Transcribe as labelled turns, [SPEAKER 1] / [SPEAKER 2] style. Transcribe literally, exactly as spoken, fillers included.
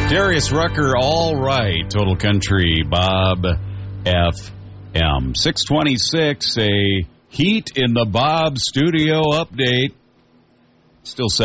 [SPEAKER 1] Darius Rucker, all right. Total Country, Bob F M. six twenty-six, a Heat in the Bob studio update. Still